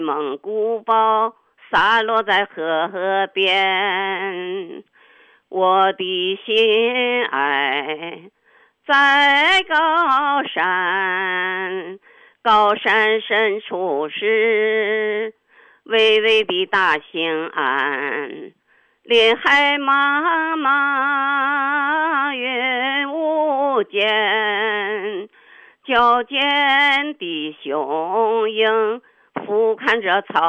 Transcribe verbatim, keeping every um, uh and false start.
蒙古包洒落在河边，我的心爱在高山，高山深处是巍巍的大兴安，林海茫茫云无间，矫健的雄鹰俯瞰着草